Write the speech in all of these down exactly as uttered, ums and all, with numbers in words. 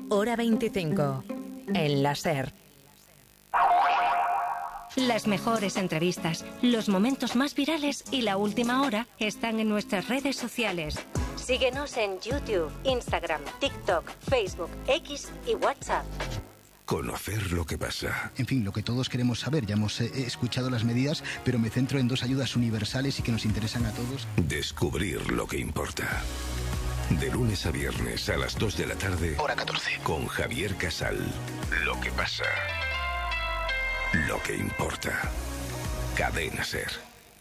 hora veinticinco, en la SER. Las mejores entrevistas, los momentos más virales y la última hora están en nuestras redes sociales. Síguenos en YouTube, Instagram, TikTok, Facebook, X y WhatsApp. Conocer lo que pasa. En fin, lo que todos queremos saber. Ya hemos eh, escuchado las medidas, pero me centro en dos ayudas universales y que nos interesan a todos. Descubrir lo que importa. De lunes a viernes a las dos de la tarde. Hora catorce. Con Javier Casal. Lo que pasa. Lo que importa. Cadena SER.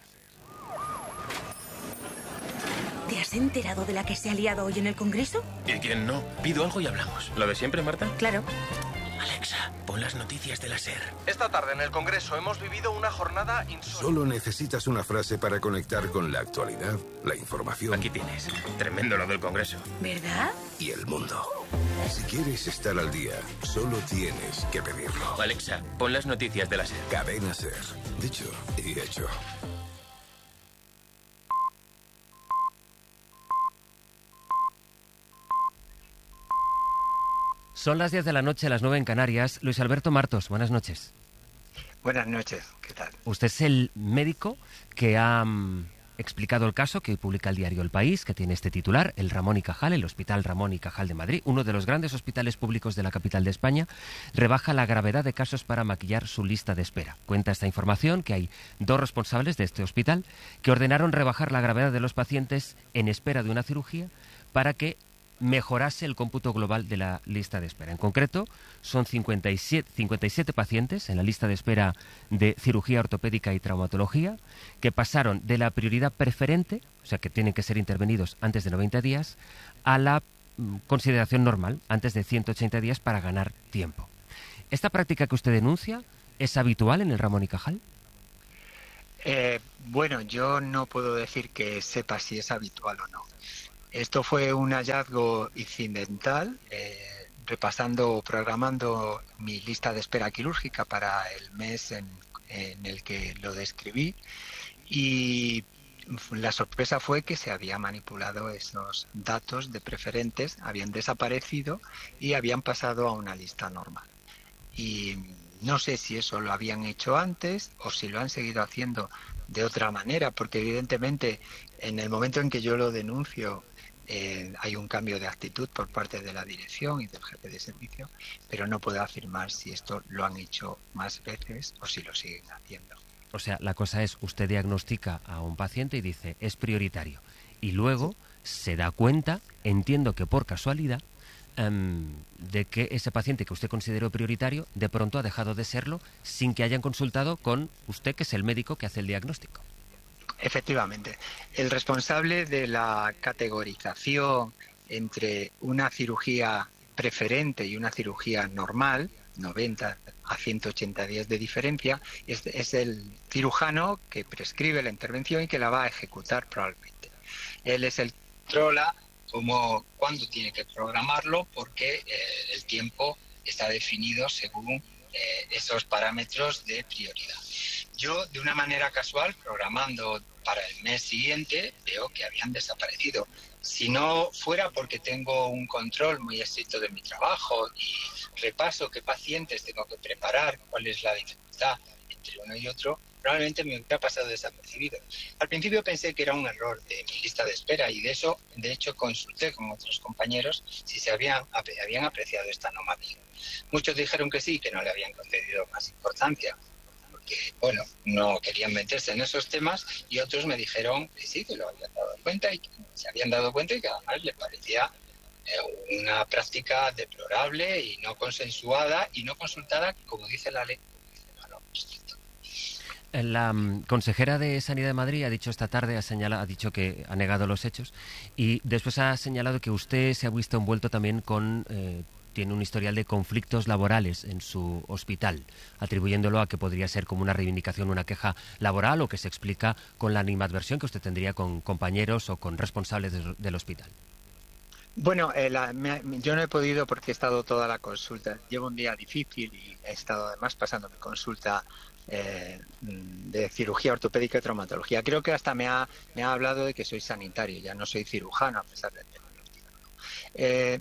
¿Te has enterado de la que se ha liado hoy en el Congreso? ¿Y quién no? Pido algo y hablamos. ¿Lo de siempre, Marta? Claro. Alexa, pon las noticias de la SER. Esta tarde en el Congreso hemos vivido una jornada insólita. Solo necesitas una frase para conectar con la actualidad, la información. Aquí tienes. Tremendo lo del Congreso. ¿Verdad? Y el mundo. Si quieres estar al día, solo tienes que pedirlo. Alexa, pon las noticias de la SER. Cadena SER. Dicho y hecho. Son las diez de la noche, las nueve en Canarias. Luis Alberto Martos, buenas noches. Buenas noches, ¿qué tal? Usted es el médico que ha um, explicado el caso que hoy publica el diario El País, que tiene este titular, el Ramón y Cajal, el Hospital Ramón y Cajal de Madrid, uno de los grandes hospitales públicos de la capital de España, rebaja la gravedad de casos para maquillar su lista de espera. Cuenta esta información que hay dos responsables de este hospital que ordenaron rebajar la gravedad de los pacientes en espera de una cirugía para que mejorase el cómputo global de la lista de espera. En concreto, son cincuenta y siete, cincuenta y siete pacientes en la lista de espera de cirugía ortopédica y traumatología que pasaron de la prioridad preferente, o sea que tienen que ser intervenidos antes de noventa días, a la mm, consideración normal, antes de ciento ochenta días para ganar tiempo. ¿Esta práctica que usted denuncia es habitual en el Ramón y Cajal? Eh, bueno, yo no puedo decir que sepa si es habitual o no. Esto fue un hallazgo incidental, eh, repasando o programando mi lista de espera quirúrgica para el mes en, en el que lo describí, y la sorpresa fue que se había manipulado esos datos de preferentes, habían desaparecido y habían pasado a una lista normal. Y no sé si eso lo habían hecho antes o si lo han seguido haciendo de otra manera, porque evidentemente en el momento en que yo lo denuncio, Eh, hay un cambio de actitud por parte de la dirección y del jefe de servicio, pero no puedo afirmar si esto lo han hecho más veces o si lo siguen haciendo. O sea, la cosa es, usted diagnostica a un paciente y dice, es prioritario. Y luego se da cuenta, entiendo que por casualidad, um, de que ese paciente que usted consideró prioritario, de pronto ha dejado de serlo sin que hayan consultado con usted, que es el médico que hace el diagnóstico. Efectivamente, el responsable de la categorización entre una cirugía preferente y una cirugía normal, noventa a ciento ochenta días de diferencia, es, es el cirujano que prescribe la intervención y que la va a ejecutar probablemente. Él es el que controla como cuándo tiene que programarlo, porque eh, el tiempo está definido según eh, esos parámetros de prioridad. Yo, de una manera casual, programando para el mes siguiente, veo que habían desaparecido. Si no fuera porque tengo un control muy estricto de mi trabajo y repaso qué pacientes tengo que preparar, cuál es la dificultad entre uno y otro, probablemente me hubiera pasado desapercibido. Al principio pensé que era un error de mi lista de espera y de eso, de hecho, consulté con otros compañeros si se habían, habían apreciado esta anomalía. Muchos dijeron que sí, que no le habían concedido más importancia, que, bueno, no querían meterse en esos temas, y otros me dijeron que sí, que lo habían dado cuenta y que se habían dado cuenta y que además les parecía eh, una práctica deplorable y no consensuada y no consultada, como dice la ley. Bueno, la um, consejera de Sanidad de Madrid ha dicho esta tarde, ha señalado, ha dicho que ha negado los hechos y después ha señalado que usted se ha visto envuelto también con... Eh, tiene un historial de conflictos laborales en su hospital, atribuyéndolo a que podría ser como una reivindicación, una queja laboral, o que se explica con la animadversión que usted tendría con compañeros o con responsables de, del hospital. Bueno, eh, la, me, yo no he podido porque he estado toda la consulta. Llevo un día difícil y he estado además pasando mi consulta eh, de cirugía ortopédica y traumatología. Creo que hasta me ha, me ha hablado de que soy sanitario, ya no soy cirujano a pesar de tener diagnóstico. Eh,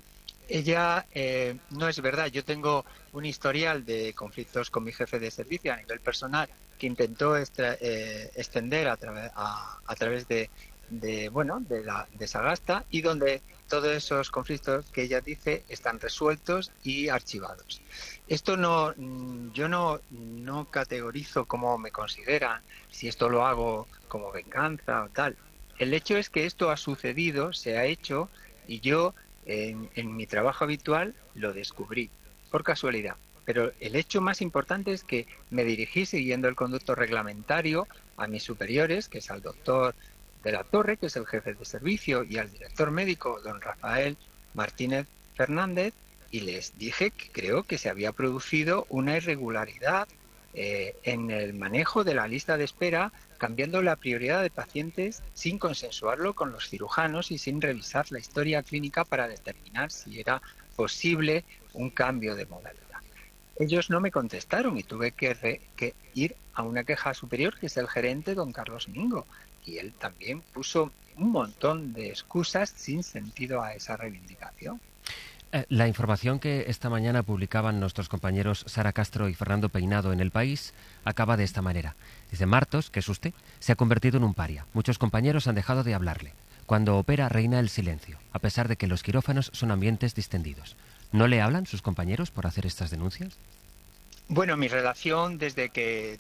Ella, eh, no es verdad, yo tengo un historial de conflictos con mi jefe de servicio a nivel personal que intentó extra, eh, extender a, tra a, a través de, de, bueno, de, la, de Sagasta, y donde todos esos conflictos que ella dice están resueltos y archivados. Esto no, yo no, no categorizo cómo me consideran, si esto lo hago como venganza o tal. El hecho es que esto ha sucedido, se ha hecho, y yo en, en mi trabajo habitual lo descubrí por casualidad. Pero el hecho más importante es que me dirigí siguiendo el conducto reglamentario a mis superiores, que es al doctor de la Torre, que es el jefe de servicio, y al director médico, don Rafael Martínez Fernández, y les dije que creo que se había producido una irregularidad eh, en el manejo de la lista de espera, cambiando la prioridad de pacientes sin consensuarlo con los cirujanos y sin revisar la historia clínica para determinar si era posible un cambio de modalidad. Ellos no me contestaron y tuve que, re, que ir a una queja superior, que es el gerente, don Carlos Mingo, y él también puso un montón de excusas sin sentido a esa reivindicación. La información que esta mañana publicaban nuestros compañeros Sara Castro y Fernando Peinado en El País acaba de esta manera. Dice: Martos, que es usted, se ha convertido en un paria. Muchos compañeros han dejado de hablarle. Cuando opera reina el silencio, a pesar de que los quirófanos son ambientes distendidos. ¿No le hablan sus compañeros por hacer estas denuncias? Bueno, mi relación desde que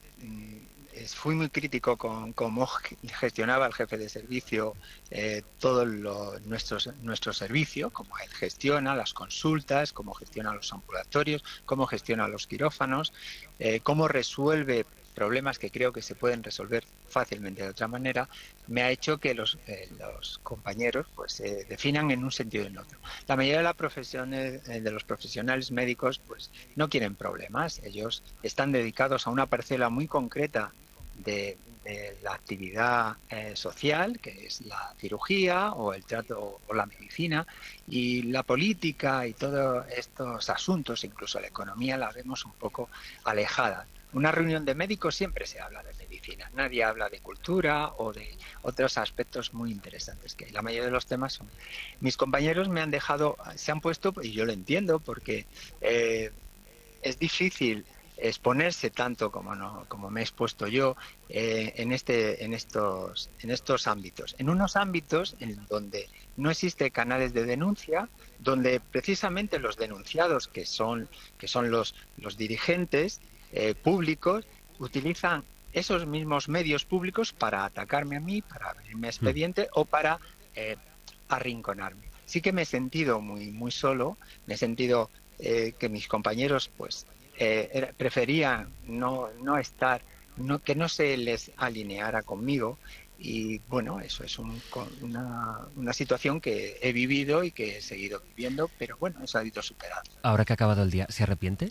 fui muy crítico con cómo gestionaba el jefe de servicio eh, todo lo, nuestro, nuestro servicio, cómo él gestiona las consultas, cómo gestiona los ambulatorios, cómo gestiona los quirófanos, eh, cómo resuelve problemas que creo que se pueden resolver fácilmente de otra manera, me ha hecho que los, eh, los compañeros pues se eh, definan en un sentido y en otro. La mayoría de, la profesiones, eh, de los profesionales médicos pues no quieren problemas, ellos están dedicados a una parcela muy concreta de, de la actividad eh, social, que es la cirugía o el trato o, o la medicina, y la política y todos estos asuntos, incluso la economía, la vemos un poco alejada. Una reunión de médicos siempre se habla de medicina, nadie habla de cultura o de otros aspectos muy interesantes que hay. La mayoría de los temas son... Mis compañeros me han dejado, se han puesto, y yo lo entiendo, porque eh, es difícil exponerse tanto como no como me he expuesto yo eh, en este en estos en estos ámbitos, en unos ámbitos en donde no existe canales de denuncia, donde precisamente los denunciados, que son que son los los dirigentes eh, públicos, utilizan esos mismos medios públicos para atacarme a mí, para abrirme expediente mm. o para eh, arrinconarme. Sí que me he sentido muy muy solo, me he sentido eh, que mis compañeros pues Eh, era, preferían no, no estar, no, que no se les alineara conmigo, y bueno, eso es un, una, una situación que he vivido y que he seguido viviendo, pero bueno, eso ha ido superado. Ahora que ha acabado el día, ¿se arrepiente?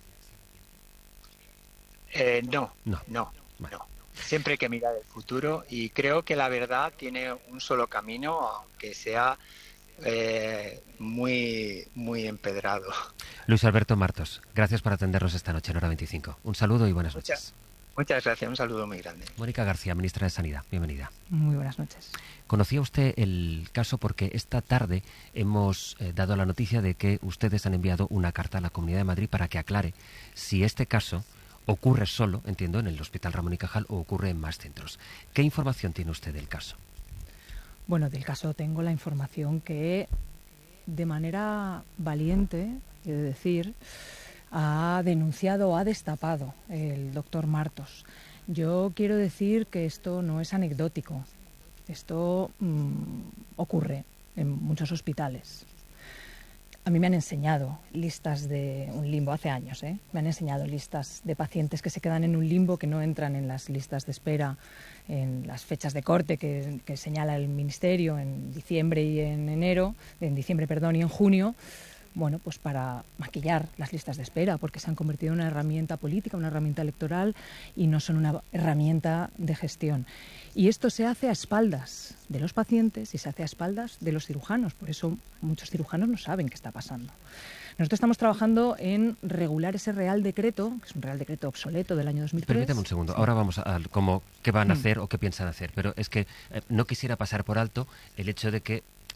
Eh, no, no, no, bueno. no. Siempre hay que mirar el futuro, y creo que la verdad tiene un solo camino, aunque sea Eh, muy muy empedrado. Luis Alberto Martos, gracias por atendernos esta noche en Hora veinticinco. Un saludo y buenas muchas, noches. Muchas gracias, un saludo muy grande. Mónica García, ministra de Sanidad, bienvenida. Muy buenas noches. ¿Conocía usted el caso? Porque esta tarde hemos eh, dado la noticia de que ustedes han enviado una carta a la Comunidad de Madrid para que aclare si este caso ocurre solo, entiendo, en el Hospital Ramón y Cajal o ocurre en más centros. ¿Qué información tiene usted del caso? Bueno, del caso tengo la información que de manera valiente, he de decir, ha denunciado, ha destapado el doctor Martos. Yo quiero decir que esto no es anecdótico. Esto mmm, ocurre en muchos hospitales. A mí me han enseñado listas de un limbo, hace años, ¿eh? Me han enseñado listas de pacientes que se quedan en un limbo, que no entran en las listas de espera, en las fechas de corte que, que señala el Ministerio en diciembre y en enero, en diciembre, perdón, y en junio, bueno, pues para maquillar las listas de espera, porque se han convertido en una herramienta política, una herramienta electoral, y no son una herramienta de gestión. Y esto se hace a espaldas de los pacientes y se hace a espaldas de los cirujanos. Por eso muchos cirujanos no saben qué está pasando. Nosotros estamos trabajando en regular ese Real Decreto, que es un Real Decreto obsoleto del año dos mil tres. Permítame un segundo. Sí. Ahora vamos a, a cómo, qué van a mm. hacer o qué piensan hacer. Pero es que eh, no quisiera pasar por alto el hecho de que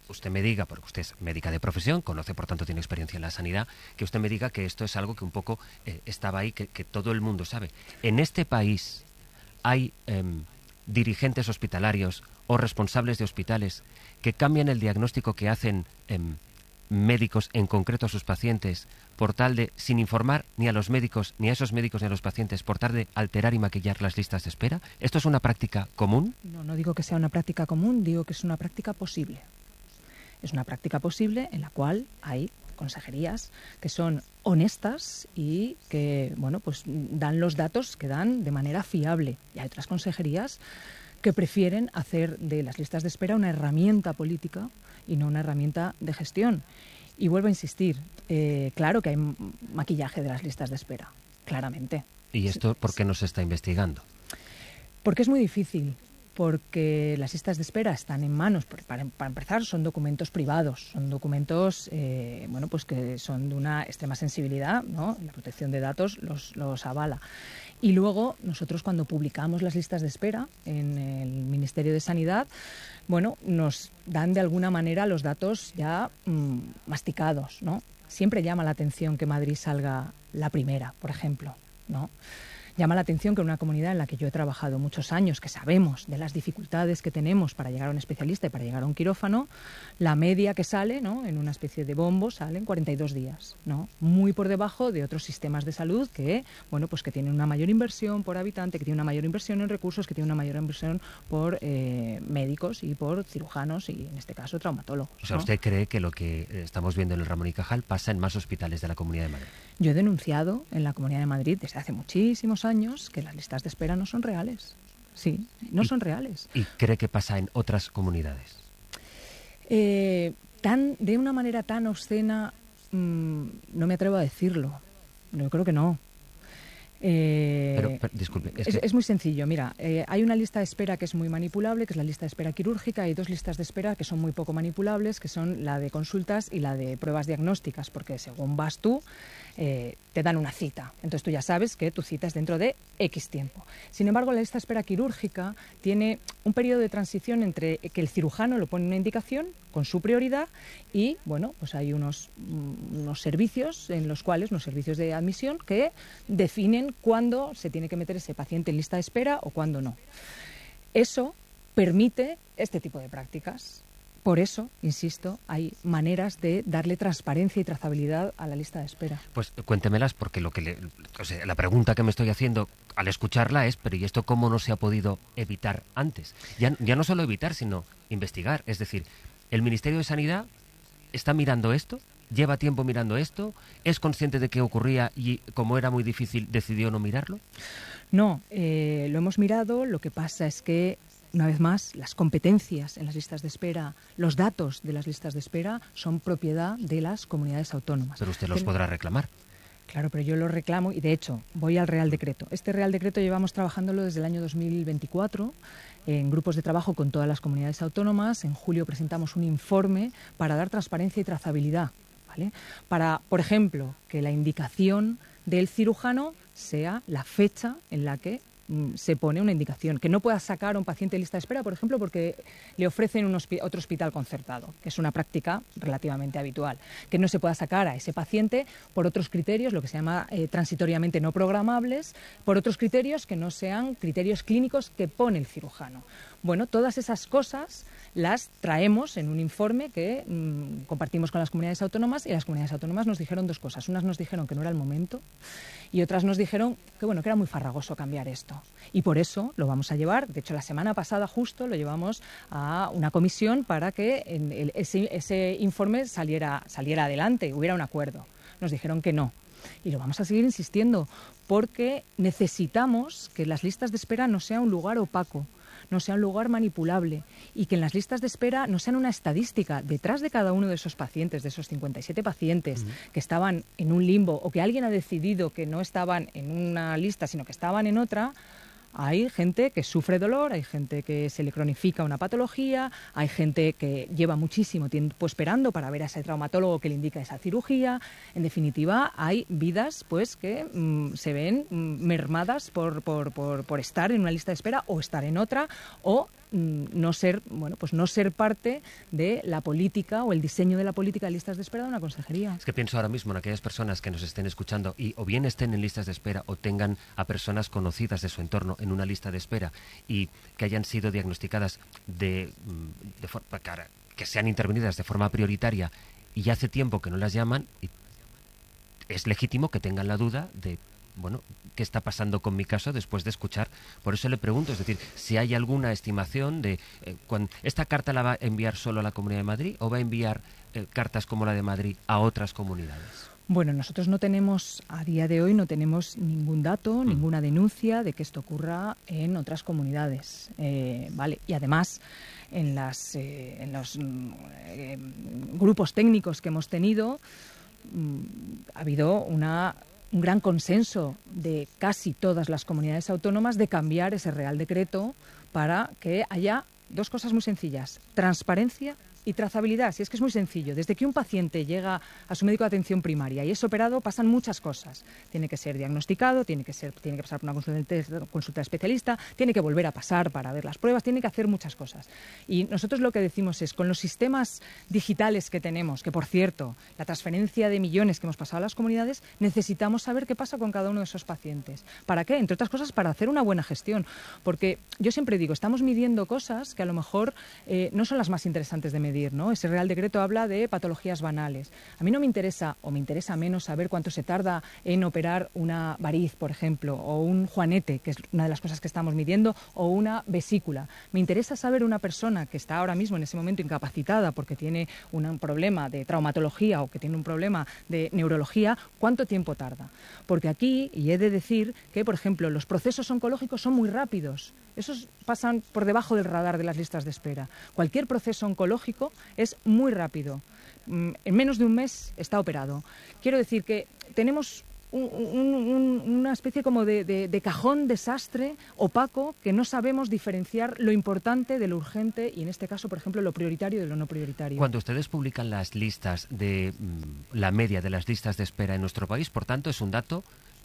usted me diga, porque usted es médica de profesión, conoce, por tanto, tiene experiencia en la sanidad, que usted me diga que esto es algo que un poco eh, estaba ahí, que, que todo el mundo sabe. En este país hay eh, dirigentes hospitalarios o responsables de hospitales que cambian el diagnóstico que hacen eh, médicos, en concreto a sus pacientes, por tal de, sin informar ni a los médicos, ni a esos médicos ni a los pacientes, por tal de alterar y maquillar las listas de espera. ¿Esto es una práctica común? No, no digo que sea una práctica común, digo que es una práctica posible. Es una práctica posible en la cual hay consejerías que son honestas y que, bueno, pues dan los datos que dan de manera fiable. Y hay otras consejerías que prefieren hacer de las listas de espera una herramienta política y no una herramienta de gestión. Y vuelvo a insistir, eh, claro que hay maquillaje de las listas de espera, claramente. ¿Y esto por qué no se está investigando? Porque es muy difícil. Porque las listas de espera están en manos, para, para empezar, son documentos privados, son documentos eh, bueno, pues que son de una extrema sensibilidad, ¿no? La protección de datos los, los avala. Y luego, nosotros cuando publicamos las listas de espera en el Ministerio de Sanidad, bueno, nos dan de alguna manera los datos ya mmm, masticados, ¿no? Siempre llama la atención que Madrid salga la primera, por ejemplo, ¿no? Llama la atención que en una comunidad en la que yo he trabajado muchos años, que sabemos de las dificultades que tenemos para llegar a un especialista y para llegar a un quirófano, la media que sale, ¿no?, en una especie de bombo sale en cuarenta y dos días, ¿no? Muy por debajo de otros sistemas de salud que, bueno, pues que tienen una mayor inversión por habitante, que tienen una mayor inversión en recursos, que tienen una mayor inversión por eh, médicos y por cirujanos y, en este caso, traumatólogos, O sea, ¿no? ¿usted cree que lo que estamos viendo en el Ramón y Cajal pasa en más hospitales de la Comunidad de Madrid? Yo he denunciado en la Comunidad de Madrid desde hace muchísimos años que las listas de espera no son reales. Sí, no ¿Y, son reales. ¿Y cree que pasa en otras comunidades? Eh, tan, de una manera tan obscena, mmm, no me atrevo a decirlo. Yo creo que no. Eh, pero, pero, disculpe. Es, es, que... es muy sencillo. Mira, eh, hay una lista de espera que es muy manipulable, que es la lista de espera quirúrgica. Hay dos listas de espera que son muy poco manipulables, que son la de consultas y la de pruebas diagnósticas, porque según vas tú, eh, te dan una cita. Entonces tú ya sabes que tu cita es dentro de X tiempo. Sin embargo, la lista de espera quirúrgica tiene un periodo de transición entre que el cirujano le pone una indicación con su prioridad y, bueno, pues hay unos, unos servicios en los cuales, unos servicios de admisión que definen cuándo se tiene que meter ese paciente en lista de espera o cuándo no. Eso permite este tipo de prácticas. Por eso, insisto, hay maneras de darle transparencia y trazabilidad a la lista de espera. Pues cuéntemelas, porque lo que le, o sea, la pregunta que me estoy haciendo al escucharla es, pero ¿y esto cómo no se ha podido evitar antes? Ya, ya no solo evitar, sino investigar. Es decir, ¿el Ministerio de Sanidad está mirando esto? ¿Lleva tiempo mirando esto? ¿Es consciente de que ocurría y, como era muy difícil, decidió no mirarlo? No, eh, lo hemos mirado. Lo que pasa es que, una vez más, las competencias en las listas de espera, los datos de las listas de espera son propiedad de las comunidades autónomas. Pero usted los podrá reclamar. Claro, pero yo lo reclamo y, de hecho, voy al Real Decreto. Este Real Decreto llevamos trabajándolo desde el año dos mil veinticuatro en grupos de trabajo con todas las comunidades autónomas. En julio presentamos un informe para dar transparencia y trazabilidad, ¿vale? Para, por ejemplo, que la indicación del cirujano sea la fecha en la que se pone una indicación, que no pueda sacar a un paciente de lista de espera, por ejemplo, porque le ofrecen un hospi- otro hospital concertado, que es una práctica relativamente habitual, que no se pueda sacar a ese paciente por otros criterios, lo que se llama eh, transitoriamente no programables, por otros criterios que no sean criterios clínicos que pone el cirujano. Bueno, todas esas cosas las traemos en un informe que mmm, compartimos con las comunidades autónomas, y las comunidades autónomas nos dijeron dos cosas. Unas nos dijeron que no era el momento y otras nos dijeron que, bueno, que era muy farragoso cambiar esto. Y por eso lo vamos a llevar. De hecho, la semana pasada justo lo llevamos a una comisión para que en el, ese, ese informe saliera, saliera adelante, hubiera un acuerdo. Nos dijeron que no. Y lo vamos a seguir insistiendo porque necesitamos que las listas de espera no sean un lugar opaco, no sea un lugar manipulable, y que en las listas de espera no sean una estadística. Detrás de cada uno de esos pacientes, de esos cincuenta y siete pacientes uh-huh. que estaban en un limbo o que alguien ha decidido que no estaban en una lista sino que estaban en otra, Hay gente que sufre dolor, hay gente que se le cronifica una patología, hay gente que lleva muchísimo tiempo esperando para ver a ese traumatólogo que le indica esa cirugía. En definitiva, hay vidas pues que mmm, se ven mmm, mermadas por, por, por, por estar en una lista de espera o estar en otra, o mmm, no ser, bueno, pues no ser parte de la política o el diseño de la política de listas de espera de una consejería. Es que pienso ahora mismo en aquellas personas que nos estén escuchando y o bien estén en listas de espera o tengan a personas conocidas de su entorno en una lista de espera y que hayan sido diagnosticadas de, de forma, que sean intervenidas de forma prioritaria y hace tiempo que no las llaman, y es legítimo que tengan la duda de, bueno, ¿qué está pasando con mi caso después de escuchar? Por eso le pregunto, es decir, si hay alguna estimación de eh, cuando, ¿esta carta la va a enviar solo a la Comunidad de Madrid o va a enviar eh, cartas como la de Madrid a otras comunidades? Bueno, nosotros no tenemos, a día de hoy, no tenemos ningún dato, mm. ninguna denuncia de que esto ocurra en otras comunidades, eh, ¿vale? Y además, en, las, eh, en los eh, grupos técnicos que hemos tenido, mm, ha habido una... un gran consenso de casi todas las comunidades autónomas de cambiar ese Real Decreto para que haya dos cosas muy sencillas: transparencia y trazabilidad. Si es que es muy sencillo, desde que un paciente llega a su médico de atención primaria y es operado, pasan muchas cosas. Tiene que ser diagnosticado, tiene que ser, tiene que pasar por una consulta, consulta especialista, tiene que volver a pasar para ver las pruebas, tiene que hacer muchas cosas. Y nosotros lo que decimos es, con los sistemas digitales que tenemos, que por cierto, la transferencia de millones que hemos pasado a las comunidades, necesitamos saber qué pasa con cada uno de esos pacientes. ¿Para qué? Entre otras cosas, para hacer una buena gestión. Porque yo siempre digo, estamos midiendo cosas que a lo mejor eh, no son las más interesantes de medir. ¿No? Ese Real Decreto habla de patologías banales. A mí no me interesa, o me interesa menos, saber cuánto se tarda en operar una variz, por ejemplo, o un juanete, que es una de las cosas que estamos midiendo, o una vesícula. Me interesa saber una persona que está ahora mismo en ese momento incapacitada porque tiene un problema de traumatología o que tiene un problema de neurología, cuánto tiempo tarda. Porque aquí, y he de decir que, por ejemplo, los procesos oncológicos son muy rápidos. Esos pasan por debajo del radar de las listas de espera. Cualquier proceso oncológico es muy rápido. En menos de un mes está operado. Quiero decir que tenemos un, un, un, una especie como de, de, de cajón desastre opaco que no sabemos diferenciar lo importante de lo urgente y, en este caso, por ejemplo, lo prioritario de lo no prioritario. Cuando ustedes publican las listas de mmm, la media de las listas de espera en nuestro país, por tanto, es un dato...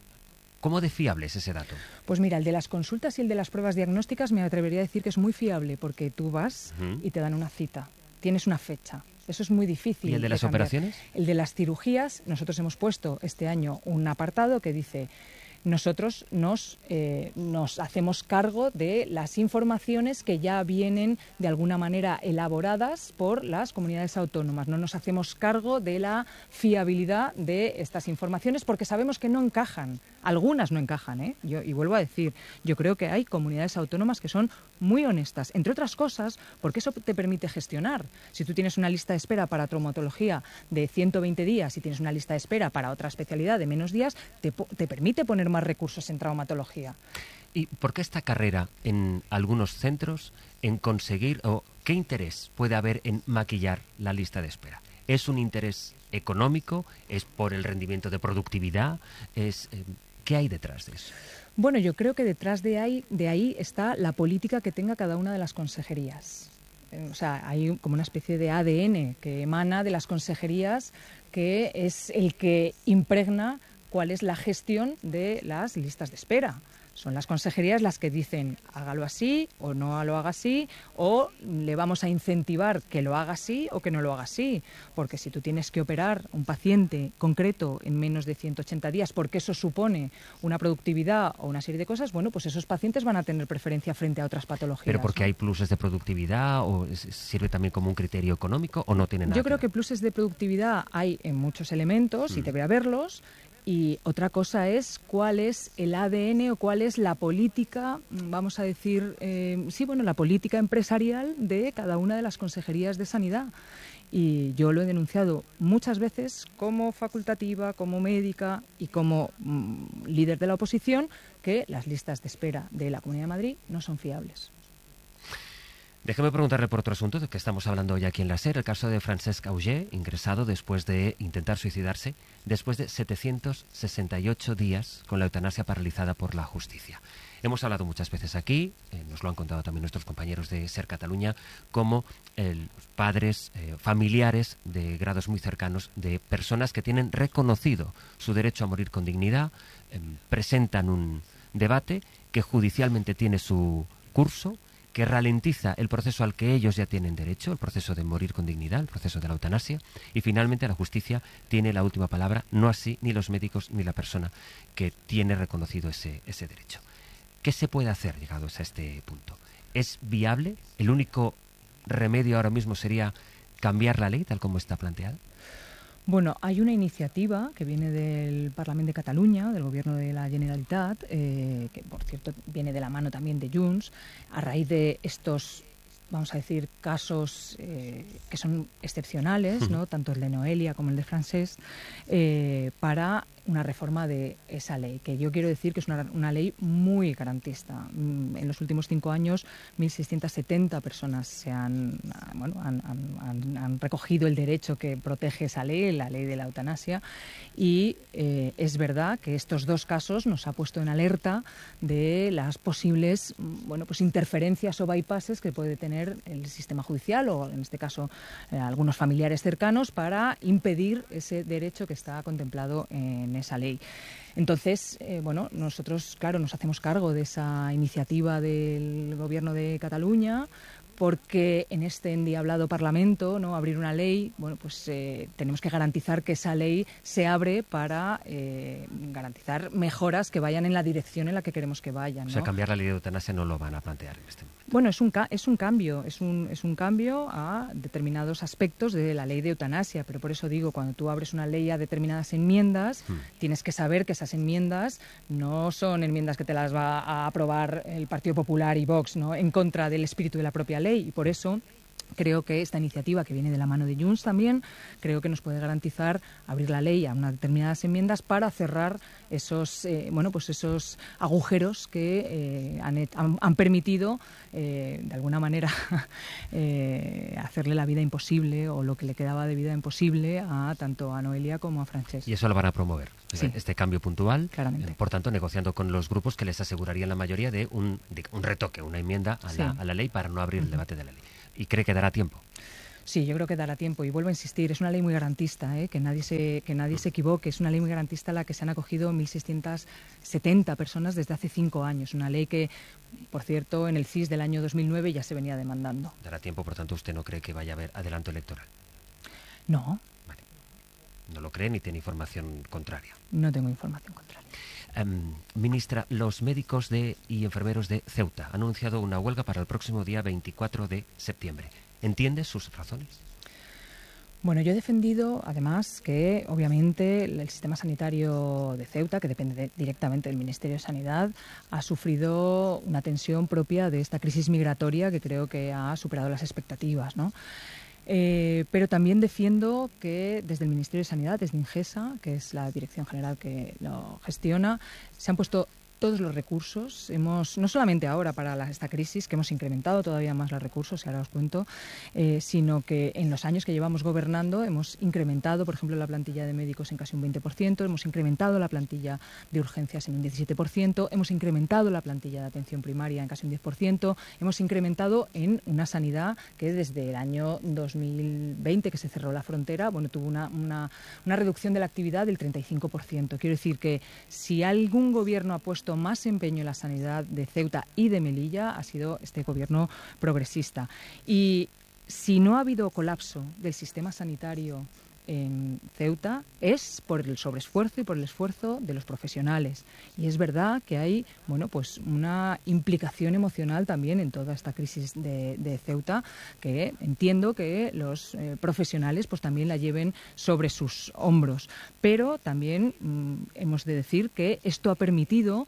¿Cómo de fiable es ese dato? Pues mira, el de las consultas y el de las pruebas diagnósticas me atrevería a decir que es muy fiable, porque tú vas uh-huh. y te dan una cita, tienes una fecha. Eso es muy difícil. ¿Y el de las cambiar. operaciones? El de las cirugías, nosotros hemos puesto este año un apartado que dice... Nosotros nos, eh, nos hacemos cargo de las informaciones que ya vienen de alguna manera elaboradas por las comunidades autónomas. No nos hacemos cargo de la fiabilidad de estas informaciones porque sabemos que no encajan. Algunas no encajan, ¿eh? Yo, y vuelvo a decir, yo creo que hay comunidades autónomas que son muy honestas, entre otras cosas, porque eso te permite gestionar. Si tú tienes una lista de espera para traumatología de ciento veinte días y tienes una lista de espera para otra especialidad de menos días, te, te permite poner más recursos en traumatología. ¿Y por qué esta carrera en algunos centros en conseguir, o qué interés puede haber en maquillar la lista de espera? ¿Es un interés económico? ¿Es por el rendimiento de productividad? ¿Es, eh, ¿Qué hay detrás de eso? Bueno, yo creo que detrás de ahí, de ahí está la política que tenga cada una de las consejerías. O sea, hay como una especie de A D N que emana de las consejerías, que es el que impregna cuál es la gestión de las listas de espera. Son las consejerías las que dicen hágalo así o no lo haga así, o le vamos a incentivar que lo haga así o que no lo haga así. Porque si tú tienes que operar un paciente concreto en menos de ciento ochenta días, porque eso supone una productividad o una serie de cosas, bueno, pues esos pacientes van a tener preferencia frente a otras patologías. ¿Pero porque ¿no? hay pluses de productividad o sirve también como un criterio económico o no tiene nada? Yo creo que pluses de productividad hay en muchos elementos mm. y te voy a verlos. Y otra cosa es cuál es el A D N o cuál es la política, vamos a decir, eh, sí, bueno, la política empresarial de cada una de las consejerías de sanidad. Y yo lo he denunciado muchas veces como facultativa, como médica y como mm, líder de la oposición, que las listas de espera de la Comunidad de Madrid no son fiables. Déjeme preguntarle por otro asunto de que estamos hablando hoy aquí en la SER, el caso de Francesc Auger, ingresado después de intentar suicidarse, después de setecientos sesenta y ocho días con la eutanasia paralizada por la justicia. Hemos hablado muchas veces aquí, eh, nos lo han contado también nuestros compañeros de SER Cataluña, como eh, padres, eh, familiares de grados muy cercanos de personas que tienen reconocido su derecho a morir con dignidad, eh, presentan un debate que judicialmente tiene su curso, que ralentiza el proceso al que ellos ya tienen derecho, el proceso de morir con dignidad, el proceso de la eutanasia, y finalmente la justicia tiene la última palabra, no así ni los médicos ni la persona que tiene reconocido ese, ese derecho. ¿Qué se puede hacer llegados a este punto? ¿Es viable? ¿El único remedio ahora mismo sería cambiar la ley tal como está planteada? Bueno, hay una iniciativa que viene del Parlamento de Cataluña, del Gobierno de la Generalitat, eh, que por cierto viene de la mano también de Junts, a raíz de estos, vamos a decir, casos eh, que son excepcionales, ¿no? Tanto el de Noelia como el de Francesc, eh, para una reforma de esa ley, que yo quiero decir que es una, una ley muy garantista. En los últimos cinco años, mil seiscientas setenta personas se han, bueno, han, han, han recogido el derecho que protege esa ley, la ley de la eutanasia, y eh, es verdad que estos dos casos nos ha puesto en alerta de las posibles, bueno, pues interferencias o bypasses que puede tener el sistema judicial o, en este caso, eh, algunos familiares cercanos para impedir ese derecho que está contemplado en esa ley. Entonces, eh, bueno, nosotros, claro, nos hacemos cargo de esa iniciativa del Gobierno de Cataluña, porque en este endiablado Parlamento, ¿no?, abrir una ley, bueno, pues eh, tenemos que garantizar que esa ley se abre para eh, garantizar mejoras que vayan en la dirección en la que queremos que vayan, ¿no? O sea, cambiar la ley de eutanasia no lo van a plantear en este momento. Bueno, es un, ca es un cambio, es un, es un cambio a determinados aspectos de la ley de eutanasia, pero por eso digo, cuando tú abres una ley a determinadas enmiendas, hmm. tienes que saber que esas enmiendas no son enmiendas que te las va a aprobar el Partido Popular y Vox, ¿no?, en contra del espíritu de la propia ley, y por eso creo que esta iniciativa, que viene de la mano de Junts también, creo que nos puede garantizar abrir la ley a unas determinadas enmiendas para cerrar esos, eh, bueno, pues esos agujeros que eh, han, han, han permitido, eh, de alguna manera, eh, hacerle la vida imposible, o lo que le quedaba de vida imposible, a tanto a Noelia como a Francesc. Y eso lo van a promover, sí, este cambio puntual, claramente. Eh, por tanto, negociando con los grupos que les asegurarían la mayoría de un, de un retoque, una enmienda a, sí. la, a la ley para no abrir uh-huh. el debate de la ley. ¿Y cree que dará tiempo? Sí, yo creo que dará tiempo, y vuelvo a insistir, es una ley muy garantista, ¿eh? que nadie se que nadie se equivoque, es una ley muy garantista a la que se han acogido mil seiscientas setenta personas desde hace cinco años, una ley que, por cierto, en el C I S del año dos mil nueve ya se venía demandando. Dará tiempo, por tanto, ¿usted no cree que vaya a haber adelanto electoral? No. Vale. ¿No lo cree ni tiene información contraria? No tengo información contraria. Um, ministra, los médicos de, y enfermeros de Ceuta han anunciado una huelga para el próximo día veinticuatro de septiembre. ¿Entiende sus razones? Bueno, yo he defendido, además, que obviamente el sistema sanitario de Ceuta, que depende de, directamente del Ministerio de Sanidad, ha sufrido una tensión propia de esta crisis migratoria que creo que ha superado las expectativas, ¿no? Eh, pero también defiendo que desde el Ministerio de Sanidad, desde INGESA, que es la dirección general que lo gestiona, se han puesto todos los recursos. Hemos, no solamente ahora para la, esta crisis, que hemos incrementado todavía más los recursos, y ahora os cuento, eh, sino que en los años que llevamos gobernando hemos incrementado, por ejemplo, la plantilla de médicos en casi un veinte por ciento, hemos incrementado la plantilla de urgencias en un diecisiete por ciento, hemos incrementado la plantilla de atención primaria en casi un diez por ciento, hemos incrementado en una sanidad que desde el año dos mil veinte, que se cerró la frontera, bueno, tuvo una, una, una reducción de la actividad del treinta y cinco por ciento. Quiero decir que si algún gobierno ha puesto más empeño en la sanidad de Ceuta y de Melilla, ha sido este gobierno progresista. Y si no ha habido colapso del sistema sanitario en Ceuta, es por el sobreesfuerzo y por el esfuerzo de los profesionales. Y es verdad que hay, bueno, pues una implicación emocional también en toda esta crisis de, de Ceuta, que entiendo que los eh, profesionales pues también la lleven sobre sus hombros. Pero también mmm, hemos de decir que esto ha permitido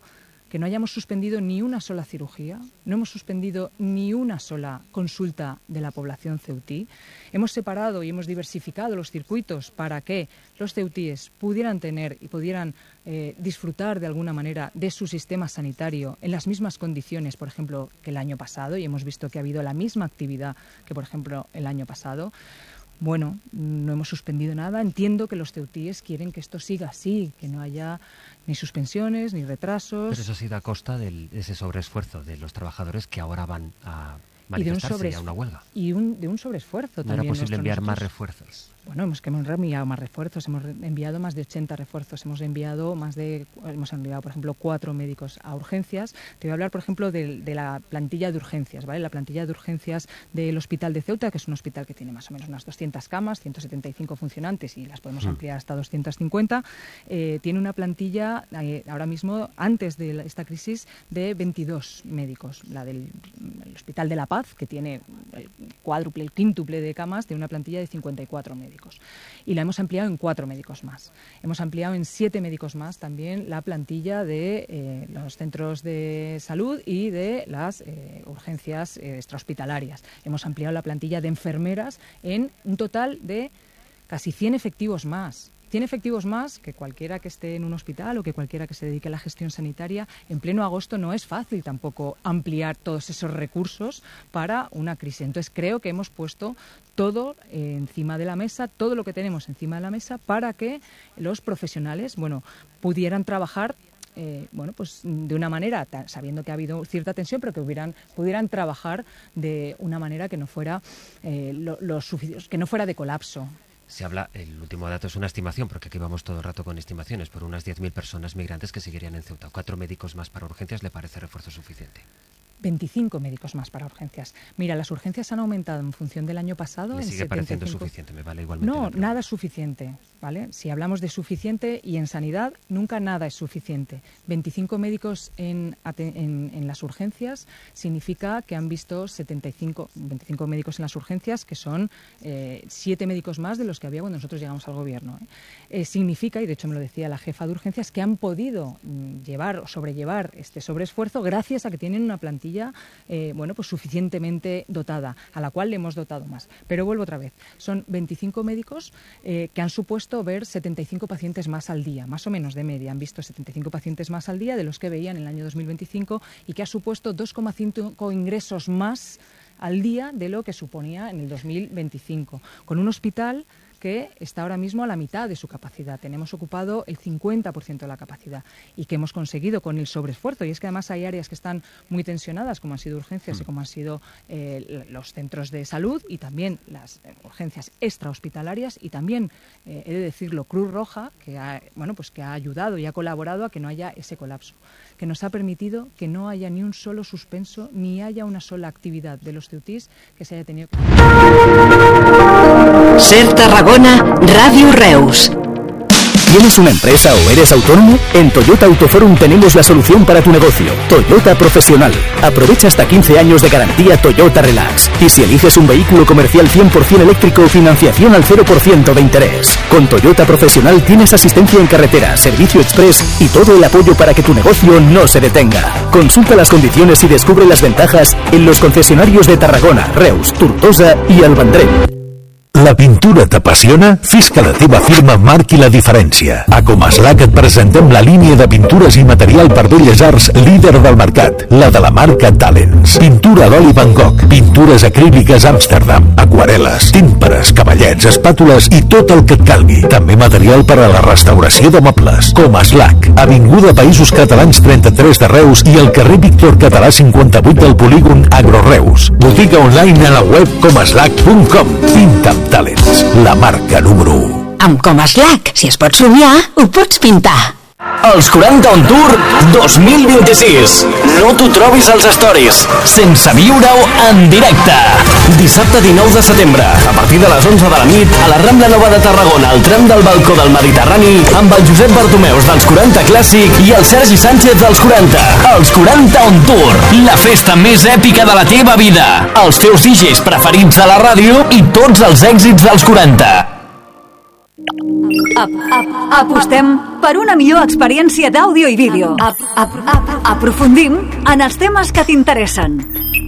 que no hayamos suspendido ni una sola cirugía, no hemos suspendido ni una sola consulta de la población ceutí. Hemos separado y hemos diversificado los circuitos para que los ceutíes pudieran tener y pudieran eh, disfrutar de alguna manera de su sistema sanitario en las mismas condiciones, por ejemplo, que el año pasado, y hemos visto que ha habido la misma actividad que, por ejemplo, el año pasado. Bueno, no hemos suspendido nada. Entiendo que los ceutíes quieren que esto siga así, que no haya ni suspensiones ni retrasos. Pero eso ha sido a costa de ese sobreesfuerzo de los trabajadores que ahora van a manifestarse y, de un a una huelga. Y un, de un sobreesfuerzo ¿No también. ¿No era posible enviar nosotros... más refuerzos? Bueno, hemos, que hemos enviado más refuerzos, hemos enviado más de ochenta refuerzos, hemos enviado más de, hemos enviado, por ejemplo, cuatro médicos a urgencias. Te voy a hablar, por ejemplo, de, de la plantilla de urgencias, ¿vale? La plantilla de urgencias del Hospital de Ceuta, que es un hospital que tiene más o menos unas doscientas camas, ciento setenta y cinco funcionantes y las podemos mm. ampliar hasta doscientas cincuenta. Eh, tiene una plantilla, eh, ahora mismo, antes de esta crisis, de veintidós médicos. La del Hospital de La Paz, que tiene el cuádruple, el quíntuple de camas, tiene una plantilla de cincuenta y cuatro médicos. Y la hemos ampliado en cuatro médicos más. Hemos ampliado en siete médicos más también la plantilla de eh, los centros de salud y de las eh, urgencias eh, extrahospitalarias. Hemos ampliado la plantilla de enfermeras en un total de casi cien efectivos más. cien efectivos más que cualquiera que esté en un hospital o que cualquiera que se dedique a la gestión sanitaria. En pleno agosto no es fácil tampoco ampliar todos esos recursos para una crisis. Entonces creo que hemos puesto todo eh, encima de la mesa, todo lo que tenemos encima de la mesa para que los profesionales, bueno, pudieran trabajar Eh, bueno, pues de una manera, sabiendo que ha habido cierta tensión, pero que hubieran, pudieran trabajar de una manera que no fuera eh, lo, lo sufic- que no fuera de colapso. Se habla, el último dato es una estimación, porque aquí vamos todo el rato con estimaciones, por unas diez mil personas migrantes que seguirían en Ceuta. Cuatro médicos más para urgencias, ¿le parece refuerzo suficiente? veinticinco médicos más para urgencias. Mira, las urgencias han aumentado en función del año pasado. ¿Le en sigue setenta y cinco... pareciendo suficiente? Me vale igualmente. No, nada es suficiente, ¿vale? Si hablamos de suficiente, y en sanidad nunca nada es suficiente. veinticinco médicos en, en, en las urgencias significa que han visto setenta y cinco, veinticinco médicos en las urgencias, que son eh, siete médicos más de los que había cuando nosotros llegamos al gobierno. ¿eh? Eh, significa, y de hecho me lo decía la jefa de urgencias, que han podido mm, llevar o sobrellevar este sobreesfuerzo gracias a que tienen una plantilla Eh, bueno, pues suficientemente dotada, a la cual le hemos dotado más. Pero vuelvo otra vez, son veinticinco médicos eh, que han supuesto ver setenta y cinco pacientes más al día, más o menos de media, han visto setenta y cinco pacientes más al día de los que veían en el año dos mil veinticinco, y que ha supuesto dos coma cinco ingresos más al día de lo que suponía en el dos mil veinticinco, con un hospital que está ahora mismo a la mitad de su capacidad. Tenemos ocupado el cincuenta por ciento de la capacidad, y que hemos conseguido con el sobreesfuerzo. Y es que además hay áreas que están muy tensionadas, como han sido urgencias mm. y como han sido eh, los centros de salud, y también las eh, urgencias extrahospitalarias, y también, eh, he de decirlo, Cruz Roja, que ha, bueno, pues que ha ayudado y ha colaborado a que no haya ese colapso, que nos ha permitido que no haya ni un solo suspenso, ni haya una sola actividad de los ceutís que se haya tenido que... Ser Tarragona, Radio Reus. ¿Tienes una empresa o eres autónomo? En Toyota Autoforum tenemos la solución para tu negocio. Toyota Profesional. Aprovecha hasta quince años de garantía Toyota Relax. Y si eliges un vehículo comercial cien por ciento eléctrico, financiación al cero por ciento de interés. Con Toyota Profesional tienes asistencia en carretera, servicio express y todo el apoyo para que tu negocio no se detenga. Consulta las condiciones y descubre las ventajas en los concesionarios de Tarragona, Reus, Tortosa i el Vendrell. La pintura t'apassiona? Fes que la teva firma marqui la diferència. A Comaslac et presentem la línia de pintures i material per belles arts líder del mercat, la de la marca Talents. Pintura a l'oli Van Gogh, pintures acríliques Amsterdam, aquarel·les, tímpares, cavallets, espàtules i tot el que et calgui. També material per a la restauració de mobles. Comaslac, Avinguda Països Catalans trenta-tres de Reus i el carrer Víctor Català cinquanta-vuit del polígon Agroreus. Botiga online a la web comaslac punt com. Pinta amb Talents, la marca número u. Amb Comaslac, si es pot somiar, ho pots pintar. Els quaranta on Tour dos mil vint-i-sis. No t'ho trobis als stories, sense viure-ho en directe. Dissabte dinou de setembre, a partir de les onze de la nit, a la Rambla Nova de Tarragona, al tram del balcó del Mediterrani, amb el Josep Bartomeus dels quaranta Clàssic i el Sergi Sánchez dels quaranta. Els quaranta on Tour, la festa més èpica de la teva vida. Els teus D Js preferits de la ràdio i tots els èxits dels quaranta. Ap, ap, apostem per una millor experiència d'àudio i vídeo. Ap, ap, ap, aprofundim en els temes que t'interessen.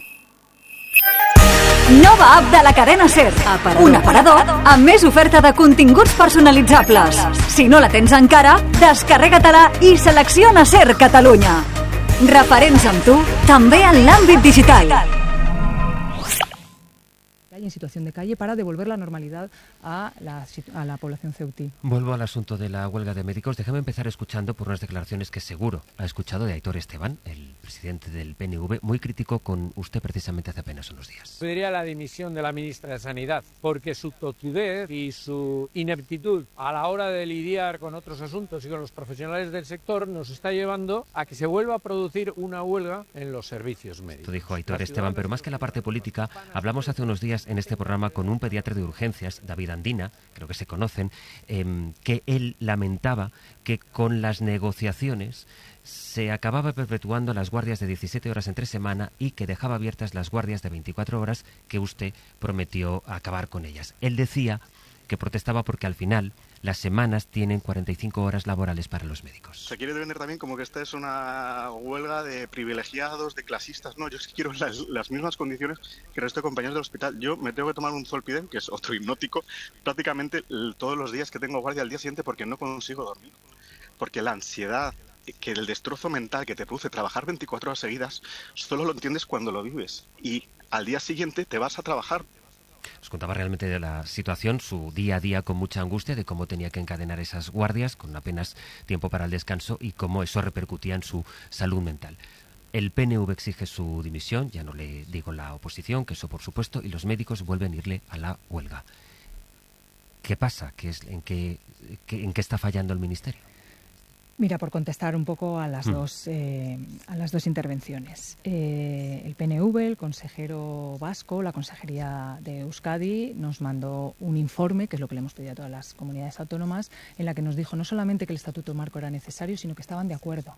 Nova app de la cadena SER. Un aparador amb més oferta de continguts personalitzables. Si no la tens encara, descarrega-te-la i selecciona SER Catalunya. Referents amb tu, també en l'àmbit digital. En situación de calle para devolver la normalidad a la, a la población ceutí. Vuelvo al asunto de la huelga de médicos. Déjame empezar escuchando por unas declaraciones que seguro ha escuchado de Aitor Esteban, el presidente del P N V, muy crítico con usted precisamente hace apenas unos días. Pediría la dimisión de la ministra de Sanidad, porque su totudez y su ineptitud a la hora de lidiar con otros asuntos y con los profesionales del sector nos está llevando a que se vuelva a producir una huelga en los servicios médicos. Esto dijo Aitor Esteban, pero más que la parte política, hablamos hace unos días en este programa con un pediatra de urgencias, David Andina, creo que se conocen, eh, que él lamentaba que con las negociaciones se acababa perpetuando las guardias de diecisiete horas entre semana y que dejaba abiertas las guardias de veinticuatro horas que usted prometió acabar con ellas. Él decía que protestaba porque al final las semanas tienen cuarenta y cinco horas laborales para los médicos. Se quiere vender también como que esta es una huelga de privilegiados, de clasistas. No, yo sí quiero las, las mismas condiciones que el resto de compañeros del hospital. Yo me tengo que tomar un Zolpidem, que es otro hipnótico, prácticamente todos los días que tengo guardia al día siguiente porque no consigo dormir. Porque la ansiedad, que el destrozo mental que te produce trabajar veinticuatro horas seguidas, solo lo entiendes cuando lo vives. Y al día siguiente te vas a trabajar. Os contaba realmente de la situación, su día a día con mucha angustia, de cómo tenía que encadenar esas guardias con apenas tiempo para el descanso y cómo eso repercutía en su salud mental. El P N V exige su dimisión, ya no le digo la oposición, que eso por supuesto, y los médicos vuelven a irle a la huelga. ¿Qué pasa? ¿Qué es, en, qué, qué, ¿En qué está fallando el Ministerio? Mira, por contestar un poco a las Hmm. dos eh, a las dos intervenciones. Eh, el P N V, el consejero vasco, la Consejería de Euskadi, nos mandó un informe, que es lo que le hemos pedido a todas las comunidades autónomas, en la que nos dijo no solamente que el Estatuto Marco era necesario, sino que estaban de acuerdo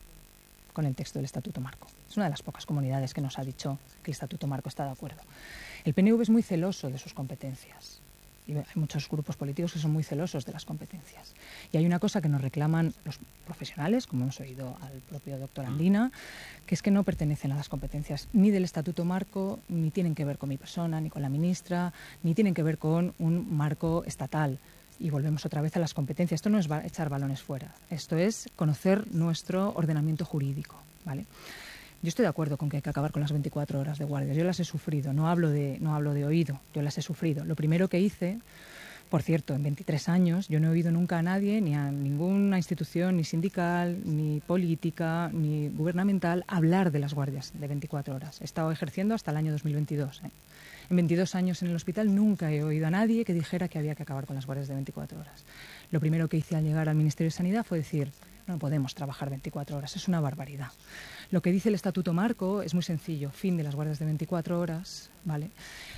con el texto del Estatuto Marco. Es una de las pocas comunidades que nos ha dicho que el Estatuto Marco está de acuerdo. El P N V es muy celoso de sus competencias. Y hay muchos grupos políticos que son muy celosos de las competencias. Y hay una cosa que nos reclaman los profesionales, como hemos oído al propio doctor Andina, que es que no pertenecen a las competencias ni del Estatuto Marco, ni tienen que ver con mi persona, ni con la ministra, ni tienen que ver con un marco estatal. Y volvemos otra vez a las competencias. Esto no es echar balones fuera, esto es conocer nuestro ordenamiento jurídico, ¿vale? Yo estoy de acuerdo con que hay que acabar con las veinticuatro horas de guardias. Yo las he sufrido, no hablo de, no hablo de oído, yo las he sufrido. Lo primero que hice, por cierto, en veintitrés años, yo no he oído nunca a nadie, ni a ninguna institución, ni sindical, ni política, ni gubernamental, hablar de las guardias de veinticuatro horas. He estado ejerciendo hasta el año dos mil veintidós. ¿eh? En veintidós años en el hospital nunca he oído a nadie que dijera que había que acabar con las guardias de veinticuatro horas. Lo primero que hice al llegar al Ministerio de Sanidad fue decir, no podemos trabajar veinticuatro horas, es una barbaridad. Lo que dice el Estatuto Marco es muy sencillo, fin de las guardias de veinticuatro horas, ¿vale?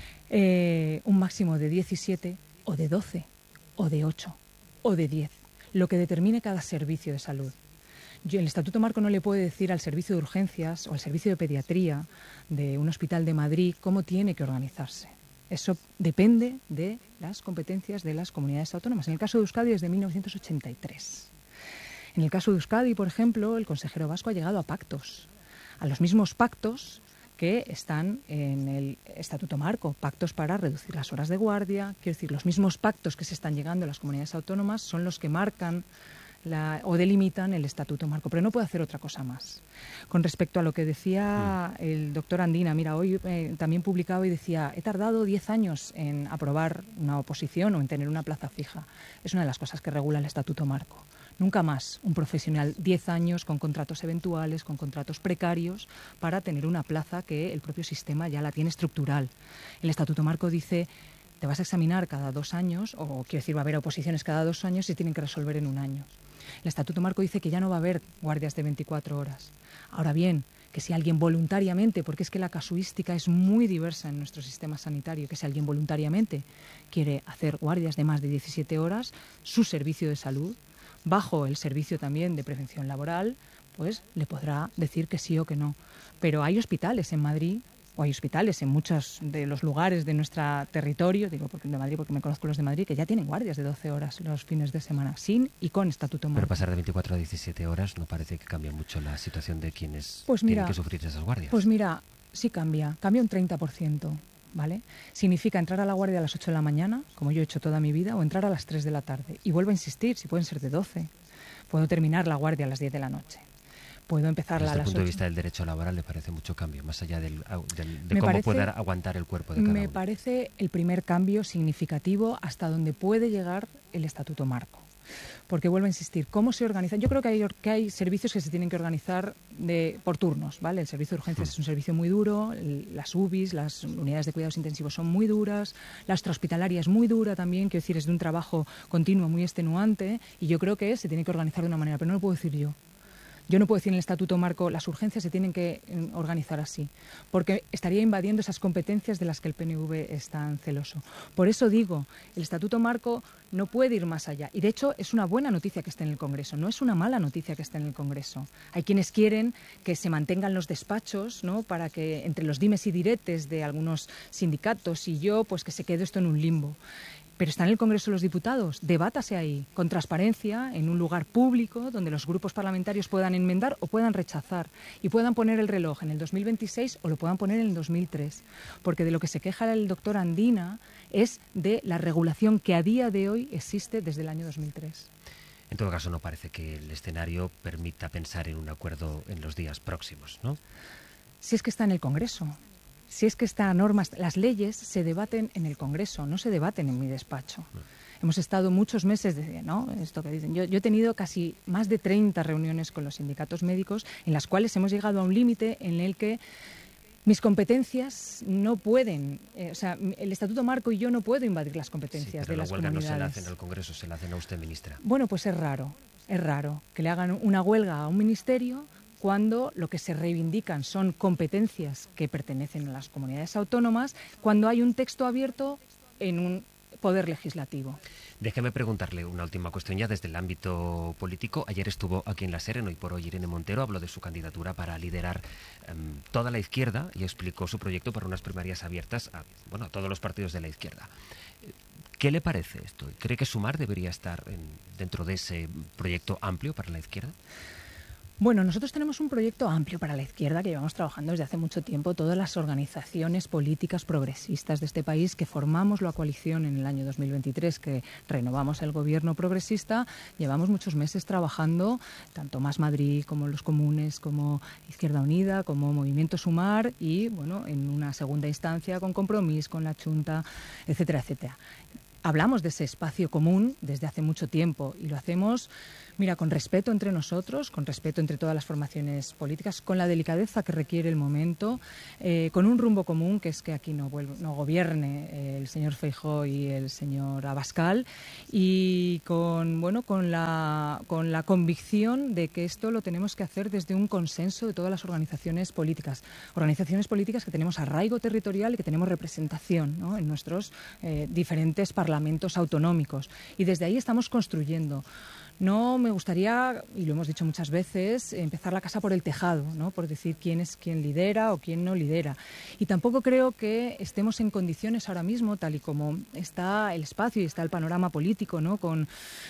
Eh, un máximo de diecisiete o de doce o de ocho o de diez, lo que determine cada servicio de salud. Yo, el Estatuto Marco no le puede decir al servicio de urgencias o al servicio de pediatría de un hospital de Madrid cómo tiene que organizarse. Eso depende de las competencias de las comunidades autónomas. En el caso de Euskadi, desde mil novecientos ochenta y tres. En el caso de Euskadi, por ejemplo, el consejero vasco ha llegado a pactos, a los mismos pactos que están en el Estatuto Marco, pactos para reducir las horas de guardia. Quiero decir, los mismos pactos que se están llegando a las comunidades autónomas son los que marcan la, o delimitan el Estatuto Marco, pero no puede hacer otra cosa más. Con respecto a lo que decía el doctor Andina, mira, hoy eh, también publicaba y decía, he tardado diez años en aprobar una oposición o en tener una plaza fija. Es una de las cosas que regula el Estatuto Marco. Nunca más un profesional diez años con contratos eventuales, con contratos precarios, para tener una plaza que el propio sistema ya la tiene estructural. El Estatuto Marco dice, te vas a examinar cada dos años, o quiero decir, va a haber oposiciones cada dos años y tienen que resolver en un año. El Estatuto Marco dice que ya no va a haber guardias de veinticuatro horas. Ahora bien, que si alguien voluntariamente, porque es que la casuística es muy diversa en nuestro sistema sanitario, que si alguien voluntariamente quiere hacer guardias de más de diecisiete horas, su servicio de salud, bajo el servicio también de prevención laboral, pues le podrá decir que sí o que no. Pero hay hospitales en Madrid o hay hospitales en muchos de los lugares de nuestro territorio, digo porque de Madrid, porque me conozco los de Madrid, que ya tienen guardias de doce horas los fines de semana, sin y con estatuto marco. Pero pasar de veinticuatro a diecisiete horas no parece que cambie mucho la situación de quienes pues mira, tienen que sufrir esas guardias. Pues mira, sí cambia, cambia un treinta por ciento, ¿vale? Significa entrar a la guardia a las ocho de la mañana, como yo he hecho toda mi vida, o entrar a las tres de la tarde. Y vuelvo a insistir, si pueden ser de doce. Puedo terminar la guardia a las diez de la noche. Puedo empezarla Desde a las el punto de ocho. vista del derecho laboral le parece mucho cambio, más allá del, del, de Me cómo parece, pueda aguantar el cuerpo de cada me uno. parece el primer cambio significativo hasta donde puede llegar el Estatuto Marco. Porque vuelvo a insistir, ¿cómo se organiza? Yo creo que hay, que hay servicios que se tienen que organizar de, por turnos, ¿vale? El servicio de urgencias mm. es un servicio muy duro, el, las U B Is, las unidades de cuidados intensivos son muy duras, la extrahospitalaria es muy dura también, quiero decir, es de un trabajo continuo muy extenuante, y yo creo que se tiene que organizar de una manera, pero no lo puedo decir yo. Yo no puedo decir en el Estatuto Marco las urgencias se tienen que organizar así, porque estaría invadiendo esas competencias de las que el P N V es tan celoso. Por eso digo, el Estatuto Marco no puede ir más allá. Y de hecho es una buena noticia que esté en el Congreso, no es una mala noticia que esté en el Congreso. Hay quienes quieren que se mantengan los despachos, ¿no?, para que entre los dimes y diretes de algunos sindicatos y yo, pues que se quede esto en un limbo. Pero está en el Congreso de los Diputados, debátase ahí, con transparencia, en un lugar público, donde los grupos parlamentarios puedan enmendar o puedan rechazar, y puedan poner el reloj en el dos mil veintiséis o lo puedan poner en el dos mil tres. Porque de lo que se queja el doctor Andina es de la regulación que a día de hoy existe desde el año dos mil tres. En todo caso, no parece que el escenario permita pensar en un acuerdo en los días próximos, ¿no? Si es que está en el Congreso. Si es que esta norma, las leyes se debaten en el Congreso, no se debaten en mi despacho. No. Hemos estado muchos meses, de, ¿no?, esto que dicen. Yo, yo he tenido casi más de treinta reuniones con los sindicatos médicos en las cuales hemos llegado a un límite en el que mis competencias no pueden, eh, o sea, el Estatuto Marco y yo no puedo invadir las competencias sí, de las comunidades. Pero la huelga no se la hacen al Congreso, se la hacen a usted, ministra. Bueno, pues es raro, es raro que le hagan una huelga a un ministerio cuando lo que se reivindican son competencias que pertenecen a las comunidades autónomas, cuando hay un texto abierto en un poder legislativo. Déjeme preguntarle una última cuestión ya desde el ámbito político. Ayer estuvo aquí en La SER, hoy por hoy Irene Montero habló de su candidatura para liderar um, toda la izquierda y explicó su proyecto para unas primarias abiertas a, bueno, a todos los partidos de la izquierda. ¿Qué le parece esto? ¿Cree que Sumar debería estar en, dentro de ese proyecto amplio para la izquierda? Bueno, nosotros tenemos un proyecto amplio para la izquierda que llevamos trabajando desde hace mucho tiempo, todas las organizaciones políticas progresistas de este país que formamos la coalición en el año dos mil veintitrés, que renovamos el gobierno progresista, llevamos muchos meses trabajando, tanto Más Madrid como los comunes, como Izquierda Unida, como Movimiento Sumar y, bueno, en una segunda instancia con Compromís, con la Chunta, etcétera, etcétera. Hablamos de ese espacio común desde hace mucho tiempo y lo hacemos, mira, con respeto entre nosotros, con respeto entre todas las formaciones políticas, con la delicadeza que requiere el momento, eh, con un rumbo común, que es que aquí no, vuelvo, no gobierne el señor Feijóo y el señor Abascal, y con, bueno, con la, con la convicción de que esto lo tenemos que hacer desde un consenso de todas las organizaciones políticas. Organizaciones políticas que tenemos arraigo territorial y que tenemos representación, ¿no?, en nuestros eh, diferentes parlamentos parlamentos autonómicos, y desde ahí estamos construyendo. No me gustaría, y lo hemos dicho muchas veces, empezar la casa por el tejado, ¿no?, por decir quién es quien lidera o quién no lidera. Y tampoco creo que estemos en condiciones ahora mismo, tal y como está el espacio y está el panorama político, ¿no?, con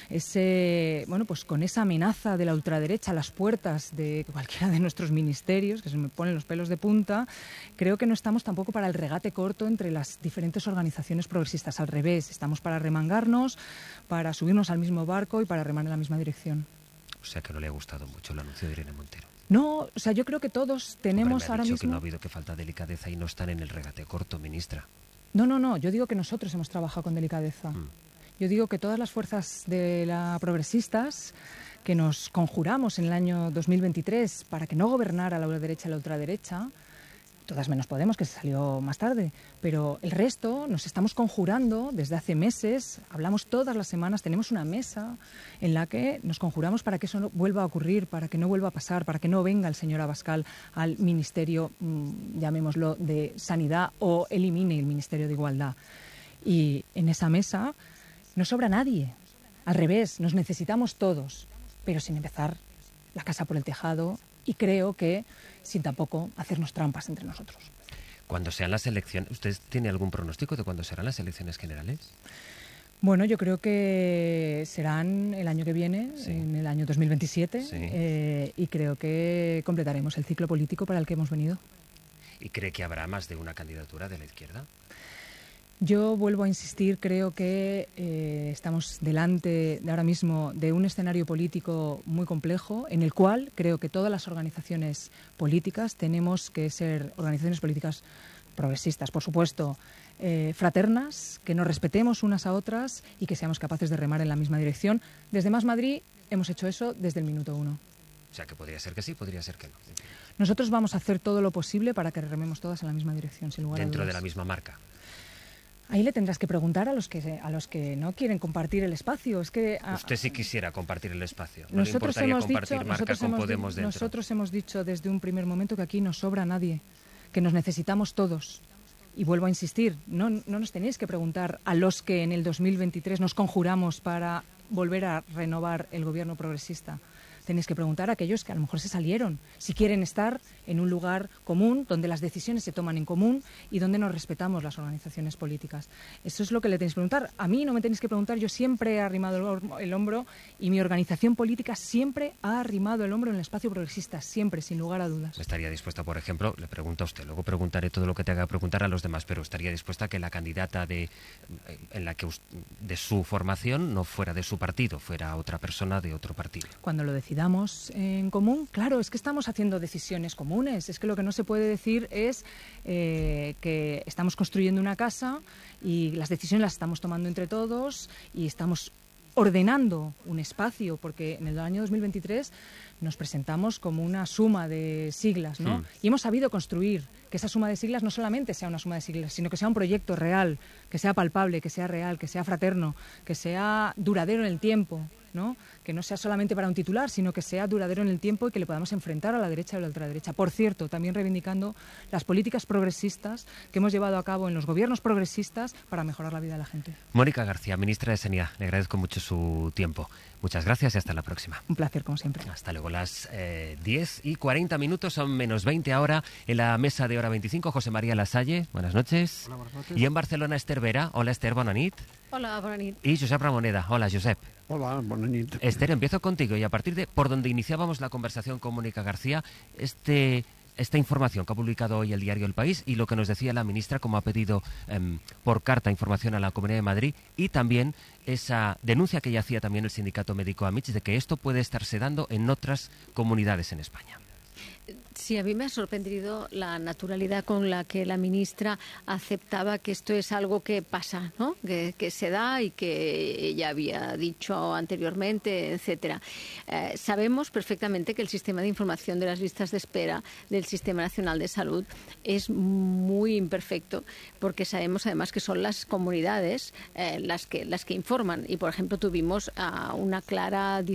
ese, bueno, pues con esa amenaza de la ultraderecha a las puertas de cualquiera de nuestros ministerios, que se me ponen los pelos de punta. Creo que no estamos tampoco para el regate corto entre las diferentes organizaciones progresistas. Al revés, estamos para remangarnos, para subirnos al mismo barco y para remar en la misma dirección. O sea que no le ha gustado mucho el anuncio de Irene Montero. No, o sea, yo creo que todos tenemos Hombre, me ha ahora dicho mismo... que no ha habido que falta delicadeza y no están en el regate corto, ministra. No, no, no, yo digo que nosotros hemos trabajado con delicadeza. Mm. Yo digo que todas las fuerzas de la progresistas que nos conjuramos en el año dos mil veintitrés para que no gobernara la derecha y la ultraderecha, todas menos Podemos, que se salió más tarde, pero el resto nos estamos conjurando desde hace meses, hablamos todas las semanas, tenemos una mesa en la que nos conjuramos para que eso no vuelva a ocurrir, para que no vuelva a pasar, para que no venga el señor Abascal al Ministerio, mmm, llamémoslo, de Sanidad o elimine el Ministerio de Igualdad. Y en esa mesa no sobra nadie, al revés, nos necesitamos todos, pero sin empezar la casa por el tejado y creo que sin tampoco hacernos trampas entre nosotros. Cuando sean las elecciones, ¿usted tiene algún pronóstico de cuándo serán las elecciones generales? Bueno, yo creo que serán el año que viene, sí. en el año dos mil veintisiete, sí. eh, y creo que completaremos el ciclo político para el que hemos venido. ¿Y cree que habrá más de una candidatura de la izquierda? Yo vuelvo a insistir, creo que eh, estamos delante de ahora mismo de un escenario político muy complejo, en el cual creo que todas las organizaciones políticas tenemos que ser organizaciones políticas progresistas, por supuesto, eh, fraternas, que nos respetemos unas a otras y que seamos capaces de remar en la misma dirección. Desde Más Madrid hemos hecho eso desde el minuto uno. O sea, que podría ser que sí, podría ser que no. Nosotros vamos a hacer todo lo posible para que rememos todas en la misma dirección, sin lugar a dudas. Dentro de la misma marca. Ahí le tendrás que preguntar a los que a los que no quieren compartir el espacio. Es que a, usted sí quisiera compartir el espacio. No nosotros le importaría hemos compartir dicho, marca con Podemos dentro. Nosotros hemos dicho desde un primer momento que aquí no sobra nadie, que nos necesitamos todos. Y vuelvo a insistir, no, no nos tenéis que preguntar a los que en el dos mil veintitrés nos conjuramos para volver a renovar el gobierno progresista. Tenéis que preguntar a aquellos que a lo mejor se salieron, si quieren estar en un lugar común, donde las decisiones se toman en común y donde nos respetamos las organizaciones políticas. Eso es lo que le tenéis que preguntar. A mí no me tenéis que preguntar, yo siempre he arrimado el hombro y mi organización política siempre ha arrimado el hombro en el espacio progresista, siempre, sin lugar a dudas. ¿Estaría dispuesta, por ejemplo, le pregunto a usted, luego preguntaré todo lo que tenga que preguntar a los demás, pero estaría dispuesta a que la candidata de, en la que de su formación no fuera de su partido, fuera otra persona de otro partido? Cuando lo decidamos en común, claro, es que estamos haciendo decisiones comunes. Es que lo que no se puede decir es eh, que estamos construyendo una casa y las decisiones las estamos tomando entre todos y estamos ordenando un espacio, porque en el año dos mil veintitrés nos presentamos como una suma de siglas, ¿no? Mm. Y hemos sabido construir que esa suma de siglas no solamente sea una suma de siglas, sino que sea un proyecto real, que sea palpable, que sea real, que sea fraterno, que sea duradero en el tiempo, ¿no? Que no sea solamente para un titular, sino que sea duradero en el tiempo y que le podamos enfrentar a la derecha y a la ultraderecha. Por cierto, también reivindicando las políticas progresistas que hemos llevado a cabo en los gobiernos progresistas para mejorar la vida de la gente. Mónica García, ministra de Sanidad, le agradezco mucho su tiempo. Muchas gracias y hasta la próxima. Un placer, como siempre. Hasta luego. Las eh, diez y cuarenta minutos, son menos veinte ahora, en la mesa de Hora veinticinco. José María Lasalle, buenas noches. Hola, buenas noches. Y en Barcelona, Esther Vera. Hola, Esther, bona nit. Hola, bona nit. Y Josep Ramoneda. Hola, Josep. Hola, buena nit. Esther, empiezo contigo y a partir de por donde iniciábamos la conversación con Mónica García, este... esta información que ha publicado hoy el diario El País y lo que nos decía la ministra, como ha pedido eh, por carta información a la Comunidad de Madrid, y también esa denuncia que ya hacía también el sindicato médico AMITS de que esto puede estarse dando en otras comunidades en España. Sí, a mí me ha sorprendido la naturalidad con la que la ministra aceptaba que esto es algo que pasa, ¿no? Que, que se da y que ella había dicho anteriormente, etcétera. Eh, sabemos perfectamente que el sistema de información de las listas de espera del Sistema Nacional de Salud es muy imperfecto, porque sabemos además que son las comunidades eh, las que las que informan y, por ejemplo, tuvimos uh, una clara